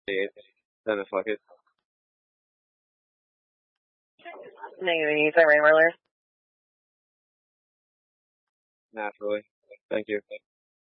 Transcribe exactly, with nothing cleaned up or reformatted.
eight. Then fuck it. Negative eight, rain roller. Naturally. Thank you.